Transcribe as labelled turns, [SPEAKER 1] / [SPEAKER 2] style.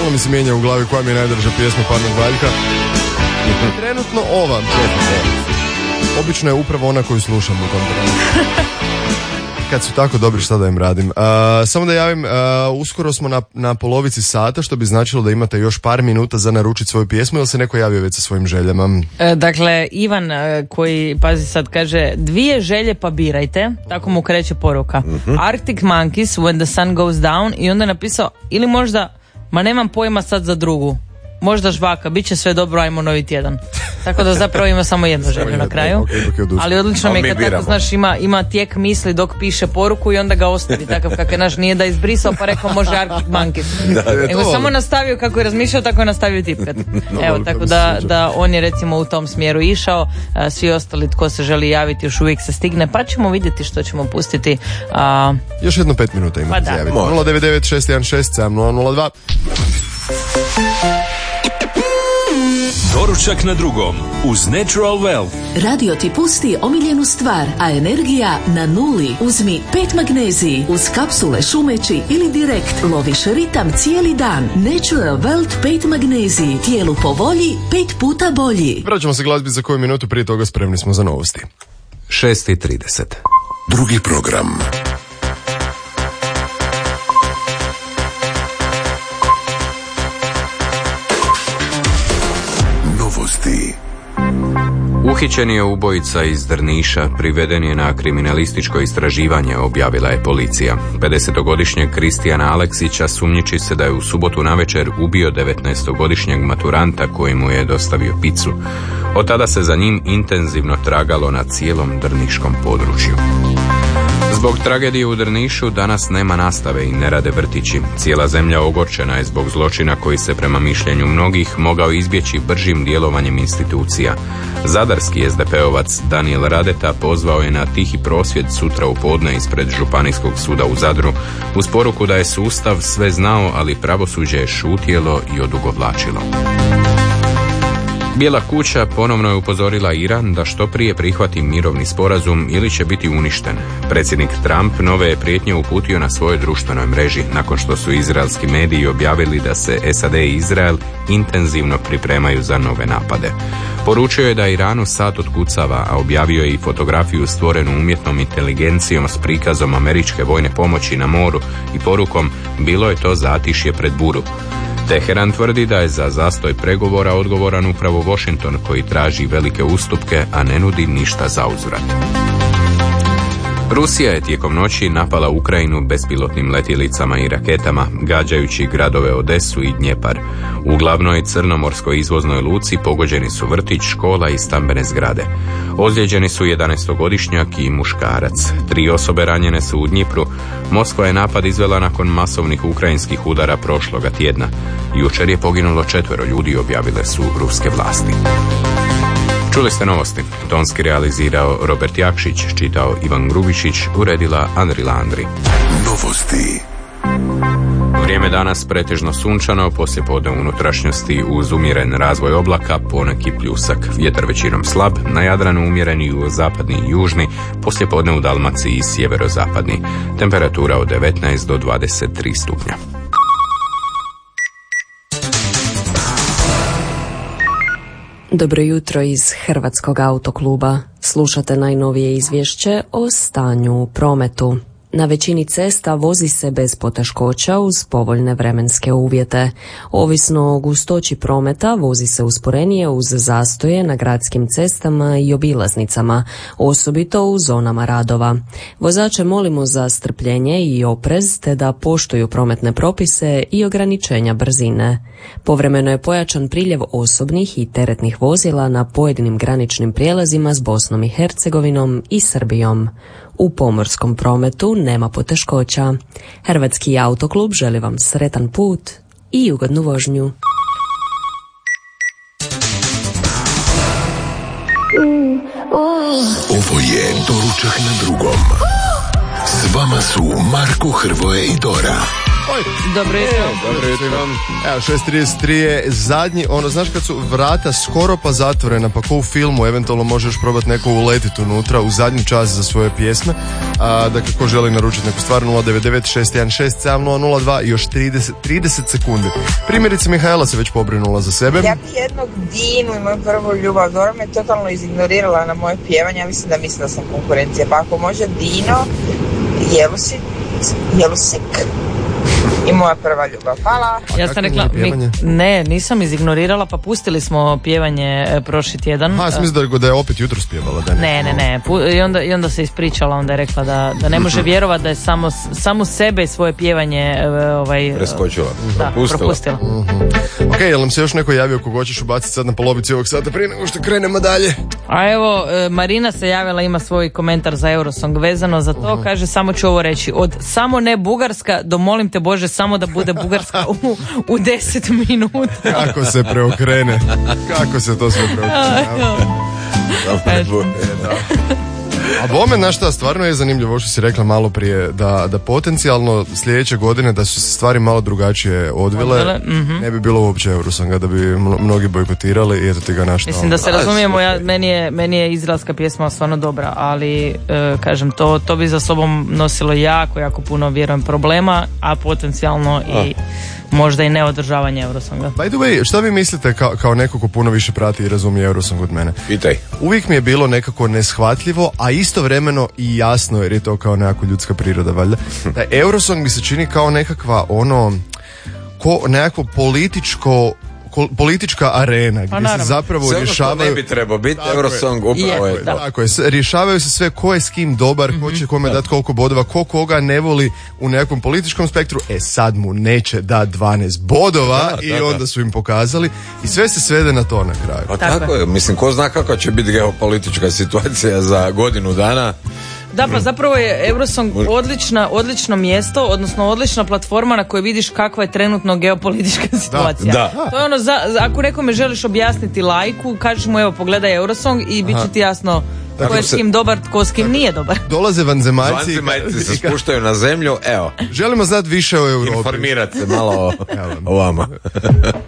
[SPEAKER 1] Stalno mi se mijenja u glavi koja mi je najdraža pjesma Parnog Valjka. Trenutno ova. Obično je upravo ona koju slušam u tom trenutku. Kad su tako dobri, šta da im radim. Samo da javim, uskoro smo na polovici sata, što bi značilo da imate još par minuta za naručiti svoju pjesmu, ili se neko javio već sa svojim željama?
[SPEAKER 2] Dakle, Ivan koji, pazi sad, kaže 2 želje pa birajte, tako mu kreće poruka. Arctic Monkeys, When the Sun Goes Down, i onda je napisao, ili možda, ma nemam pojma sad za drugu, možda Žvaka, bit će sve dobro, ajmo novi tjedan. Tako da zapravo ima samo jednu želju na kraju. Ali odlično mi je kad tako, znaš, ima tijek misli dok piše poruku i onda ga ostavi takav kakav je naš, nije da izbrisao pa rekao može Arctic Monkeys. Nego samo nastavio kako je razmišljao, tako je nastavio tipkat. Evo, tako da on je recimo u tom smjeru išao. Svi ostali tko se želi javiti još uvijek se stigne, pa ćemo vidjeti što ćemo pustiti.
[SPEAKER 1] Još jedno 5 minuta imate za javiti. 099 616 7002.
[SPEAKER 3] Doručak na drugom uz Natural Well.
[SPEAKER 4] Radio ti pusti omiljenu stvar, a energija na nuli. Uzmi 5 magneziji uz kapsule šumeći ili direkt. Loviš ritam cijeli dan. Natural Well 5 magneziji. Tijelu po volji, 5 puta bolji.
[SPEAKER 1] Vraćamo se glazbi za koju minutu, prije toga spremni smo za novosti.
[SPEAKER 5] 6:30.
[SPEAKER 6] Drugi program.
[SPEAKER 5] Uhićen je ubojica iz Drniša, priveden je na kriminalističko istraživanje, objavila je policija. 50-godišnjeg Kristijana Aleksića sumnjiči se da je u subotu navečer ubio 19-godišnjeg maturanta koji mu je dostavio picu. Od tada se za njim intenzivno tragalo na cijelom drniškom području. Zbog tragedije u Drnišu danas nema nastave i ne rade vrtići. Cijela zemlja ogorčena je zbog zločina koji se prema mišljenju mnogih mogao izbjeći bržim djelovanjem institucija. Zadarski SDP-ovac Danijel Radeta pozvao je na tihi prosvjed sutra u podne ispred Županijskog suda u Zadru uz poruku da je sustav sve znao, ali pravosuđe je šutjelo i odugovlačilo. Bijela kuća ponovno je upozorila Iran da što prije prihvati mirovni sporazum ili će biti uništen. Predsjednik Trump nove je prijetnje uputio na svojoj društvenoj mreži nakon što su izraelski mediji objavili da se SAD i Izrael intenzivno pripremaju za nove napade. Poručio je da Iranu sat otkucava, a objavio je i fotografiju stvorenu umjetnom inteligencijom s prikazom američke vojne pomoći na moru i porukom bilo je to zatišje pred buru. Teheran tvrdi da je za zastoj pregovora odgovoran upravo Washington koji traži velike ustupke, a ne nudi ništa za uzvrat. Rusija je tijekom noći napala Ukrajinu bespilotnim letjelicama i raketama, gađajući gradove Odesu i Dnjepar. U glavnoj crnomorskoj izvoznoj luci pogođeni su vrtić, škola i stambene zgrade. Ozlijeđeni su 11-godišnjak i muškarac. 3 osobe ranjene su u Dnjipru. Moskva je napad izvela nakon masovnih ukrajinskih udara prošloga tjedna. Jučer je poginulo 4 ljudi, objavile su ruske vlasti. Čuli ste novosti. Tonski realizirao Robert Jakšić, čitao Ivan Grubišić, uredila Andri Landri.
[SPEAKER 6] Novosti.
[SPEAKER 5] Vrijeme danas pretežno sunčano, poslijepodne u unutrašnjosti uz umjeren razvoj oblaka, poneki pljusak. Vjetar većinom slab, na Jadranu umjereni jugozapadni i južni, poslijepodne u Dalmaciji i sjeverozapadni. Temperatura od 19 do 23 stupnja.
[SPEAKER 7] Dobro jutro iz Hrvatskog autokluba. Slušate najnovije izvješće o stanju u prometu. Na većini cesta vozi se bez poteškoća uz povoljne vremenske uvjete. Ovisno o gustoći prometa vozi se usporenije uz zastoje na gradskim cestama i obilaznicama, osobito u zonama radova. Vozače molimo za strpljenje i oprez te da poštuju prometne propise i ograničenja brzine. Povremeno je pojačan priljev osobnih i teretnih vozila na pojedinim graničnim prijelazima s Bosnom i Hercegovinom i Srbijom. U pomorskom prometu nema poteškoća. Hrvatski autoklub želi vam sretan put i ugodnu vožnju.
[SPEAKER 6] Ovo je Doručak na drugom. S vama su Marko, Hrvoje i Dora.
[SPEAKER 2] Dobro jutro.
[SPEAKER 5] Dobro jutro.
[SPEAKER 1] Evo, 6.33 je zadnji, znaš kad su vrata skoro pa zatvorena, pa ko u filmu, eventualno možeš probati neko uletiti unutra u zadnji čas za svoje pjesme. Dakle, ko želi naručiti neku stvar, 099-616-7002 i još 30 sekundi. Primjerice, Mihajla se već pobrinula za sebe.
[SPEAKER 8] Ja bih jednog Dinu i moju prvu ljubav, Dora me totalno izignorirala na moje pjevanje, ja mislim da sam konkurencija, pa ako može Dino, Jelusik i moja prva ljubav. Hvala.
[SPEAKER 2] Ja sam rekla, ne, nisam izignorirala, pa pustili smo pjevanje prošli tjedan.
[SPEAKER 1] Ja sam mislila da je opet jutro spjevala.
[SPEAKER 2] Ne. I onda se ispričala, onda je rekla da ne može vjerovati da je samo sebe i svoje pjevanje
[SPEAKER 5] preskočila.
[SPEAKER 2] Da, propustila.
[SPEAKER 1] Ok, jel nam se još neko javio koga hoćeš ubaciti sad na polovici ovog sata prije nego što krenemo dalje?
[SPEAKER 2] A evo, Marina se javila, ima svoj komentar za Eurosong vezano za to, kaže, samo ću ovo reći, od samo ne Bugarska do molim te Bože samo da bude Bugarska u 10 minuta.
[SPEAKER 1] Kako se preokrene. Kako se to sve preokrene. A bome, znaš šta, stvarno je zanimljivo što si rekla malo prije, da potencijalno sljedeće godine da su se stvari malo drugačije odvile, ne bi bilo uopće Eurosonga, da bi mnogi bojkotirali i eto ti ga našta.
[SPEAKER 2] Mislim da se razumijemo, meni je izraelska pjesma stvarno dobra, ali kažem, to bi za sobom nosilo jako puno, vjerujem, problema, a potencijalno i možda i neodržavanje Eurosonga.
[SPEAKER 1] By the way, šta vi mislite kao neko ko puno više prati i razumije Eurosong od mene?
[SPEAKER 5] Pitaj. Uvijek
[SPEAKER 1] mi je bilo nekako neshvatljivo, a istovremeno i jasno, jer je to kao nekako ljudska priroda, valjda. Da Eurosong mi se čini kao nekakva nekakvo politička arena gdje se zapravo rješavaju...
[SPEAKER 5] Sve ne bi trebao biti, Eurosong upravo je.
[SPEAKER 1] Tako je, rješavaju se sve ko je s kim dobar, ko će kome dati koliko bodova, ko koga ne voli u nekakvom političkom spektru, sad mu neće dati 12 bodova i onda su im pokazali i sve se svede na to na kraju.
[SPEAKER 5] Pa tako je, mislim, ko zna kakva će biti geopolitička situacija za godinu dana.
[SPEAKER 2] Da, pa zapravo je Eurosong odlično mjesto, odnosno odlična platforma na kojoj vidiš kakva je trenutno geopolitička situacija.
[SPEAKER 5] Da.
[SPEAKER 2] To je ako nekome želiš objasniti laiku, kažeš mu evo pogledaj Eurosong i bit će ti jasno ko je s kim dobar, ko s kim nije dobar.
[SPEAKER 1] Dolaze vanzemaljci.
[SPEAKER 5] Vanzemaljci se spuštaju na zemlju, evo.
[SPEAKER 1] Želimo znati više o Europi.
[SPEAKER 5] Informirati se malo o vama.